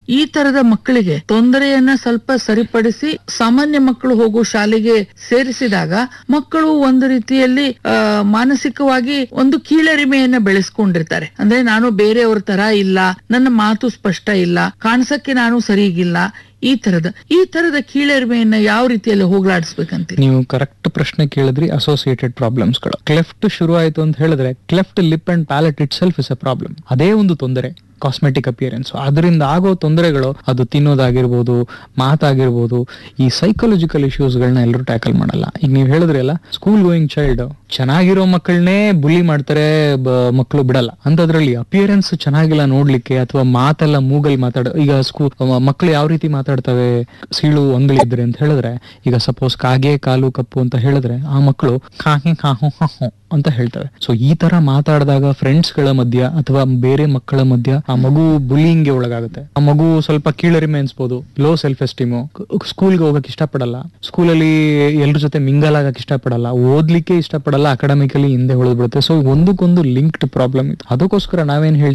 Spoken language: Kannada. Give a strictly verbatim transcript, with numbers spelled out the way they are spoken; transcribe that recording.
ಈ ತರದ ಮಕ್ಕಳಿಗೆ ತೊಂದರೆಯನ್ನ ಸ್ವಲ್ಪ ಸರಿಪಡಿಸಿ ಸಾಮಾನ್ಯ ಮಕ್ಕಳು ಹೋಗೋ ಶಾಲೆಗೆ ಸೇರಿಸಿದಾಗ ಮಕ್ಕಳು ಒಂದು ರೀತಿಯಲ್ಲಿ ಆ ಮಾನಸಿಕವಾಗಿ ಒಂದು ಕೀಳರಿಮೆಯನ್ನ ಬೆಳೆಸ್ಕೊಂಡಿರ್ತಾರೆ. ಅಂದ್ರೆ ನಾನು ಬೇರೆಯವ್ರ ತರ ಇಲ್ಲ, ನನ್ನ ಮಾತು ಸ್ಪಷ್ಟ ಇಲ್ಲ, ಕಾಣ್ಸಕ್ಕೆ ನಾನು ಸರಿಗಿಲ್ಲ, ಈ ತರದ ಈ ತರದ ಕೀಳರಿಮೆಯನ್ನ ಯಾವ ರೀತಿಯಲ್ಲಿ ಹೋಗ್ಲಾಡಿಸ್ಬೇಕಂತ ನೀವು ಕರೆಕ್ಟ್ ಪ್ರಶ್ನೆ ಕೇಳಿದ್ರಿ. ಅಸೋಸಿಯೇಟೆಡ್ ಪ್ರಾಬ್ಲಮ್ಸ್ ಗಳು ಕ್ಲೆಫ್ಟ್ ಶುರು ಆಯ್ತು ಅಂತ ಹೇಳಿದ್ರೆ cleft lip and palette it self is a problem. ಅದೇ ಒಂದು ತೊಂದರೆ, ಕಾಸ್ಮೆಟಿಕ್ ಅಪಿಯರೆನ್ಸ್. ಅದರಿಂದ ಆಗೋ ತೊಂದರೆಗಳು, ಅದು ತಿನ್ನೋದಾಗಿರ್ಬೋದು, ಮಾತಾಗಿರ್ಬೋದು, ಈ ಸೈಕಾಲಜಿಕಲ್ ಇಶ್ಯೂಸ್ ಗಳನ್ನ ಎಲ್ಲರೂ ಟ್ಯಾಕಲ್ ಮಾಡಲ್ಲ. ಈಗ ನೀವು ಹೇಳಿದ್ರಿ ಅಲ್ಲ, ಸ್ಕೂಲ್ ಗೋಯಿಂಗ್ ಚೈಲ್ಡ್ ಚೆನ್ನಾಗಿರೋ ಮಕ್ಕಳನ್ನೇ ಬುಲಿ ಮಾಡ್ತಾರೆ, ಮಕ್ಕಳು ಬಿಡಲ್ಲ. ಅಂತದ್ರಲ್ಲಿ ಅಪಿಯರೆನ್ಸ್ ಚೆನ್ನಾಗಿಲ್ಲ ನೋಡ್ಲಿಕ್ಕೆ, ಅಥವಾ ಮಾತೆಲ್ಲ ಮೂಗಲ್ ಮಾತಾಡ, ಈಗ ಸ್ಕೂಲ್ ಮಕ್ಕಳು ಯಾವ ರೀತಿ ಮಾತಾಡ್ತವೆ, ಸೀಳು ಅಂಗಲಿ ಇದ್ರೆ ಅಂತ ಹೇಳಿದ್ರೆ, ಈಗ ಸಪೋಸ್ ಕಾಗೆ ಕಾಲು ಕಪ್ಪು ಅಂತ ಹೇಳಿದ್ರೆ ಆ ಮಕ್ಕಳು ಕಾಹಿ ಕಾಹು ಹಾಹು ಅಂತ ಹೇಳ್ತವೆ. ಸೊ ಈ ತರ ಮಾತಾಡಿದಾಗ ಫ್ರೆಂಡ್ಸ್ ಗಳ ಮಧ್ಯ ಅಥವಾ ಬೇರೆ ಮಕ್ಕಳ ಮಧ್ಯ ಆ ಮಗು ಬುಲಿಂಗ್ ಗೆ ಒಳಗಾಗುತ್ತೆ. ಆ ಮಗು ಸ್ವಲ್ಪ ಕೀಳರಿಮೆ ಅನ್ಸ್ಬೋದು, ಲೋ ಸೆಲ್ಫ್ ಎಸ್ಟೀಮು, ಸ್ಕೂಲ್ಗೆ ಹೋಗಕ್ ಇಷ್ಟಪಡಲ್ಲ, ಸ್ಕೂಲಲ್ಲಿ ಎಲ್ರ ಜೊತೆ ಮಿಂಗಲ್ ಆಗಕ್ ಇಷ್ಟಪಡಲ್ಲ, ಓದ್ಲಿಕ್ಕೆ ಇಷ್ಟಪಡಲ್ಲ, ಅಕಾಡೆಮಿಕಲಿ ಹಿಂದೆ ಉಳಿದ್ಬಿಡುತ್ತೆ. ಸೊ ಒಂದಕ್ಕೊಂದು ಲಿಂಕ್ಡ್ ಪ್ರಾಬ್ಲಮ್ ಇದೆ. ಅದಕ್ಕೋಸ್ಕರ ನಾವೇನ್ ಹೇಳ್ತೀವಿ,